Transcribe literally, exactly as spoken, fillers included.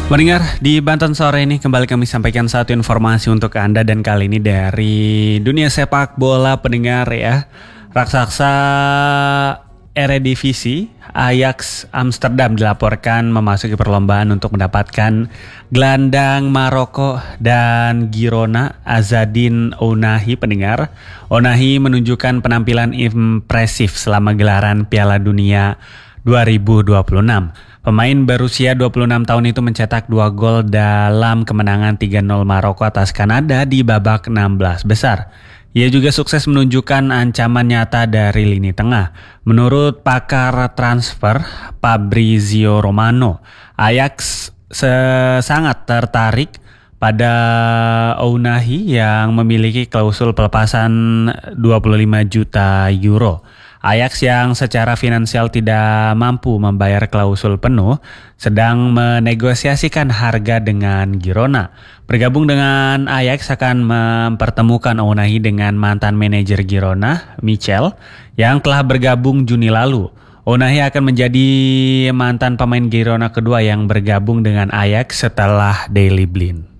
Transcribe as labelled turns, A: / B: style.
A: Pendengar, di Banten sore ini kembali kami sampaikan satu informasi untuk Anda dan kali ini dari dunia sepak bola pendengar ya. Raksasa Eredivisie Ajax Amsterdam dilaporkan memasuki perlombaan untuk mendapatkan gelandang Maroko dan Girona Azzedine Ounahi pendengar. Ounahi menunjukkan penampilan impresif selama gelaran Piala Dunia dua ribu dua puluh enam. Pemain berusia dua puluh enam tahun itu mencetak dua gol dalam kemenangan tiga nol Maroko atas Kanada di babak enam belas besar. Ia juga sukses menunjukkan ancaman nyata dari lini tengah. Menurut pakar transfer Fabrizio Romano, Ajax sangat tertarik pada Ounahi yang memiliki klausul pelepasan dua puluh lima juta euro. Ajax yang secara finansial tidak mampu membayar klausul penuh sedang menegosiasikan harga dengan Girona. Bergabung dengan Ajax akan mempertemukan Ounahi dengan mantan manajer Girona, Michel, yang telah bergabung Juni lalu. Ounahi akan menjadi mantan pemain Girona kedua yang bergabung dengan Ajax setelah Daley Blind.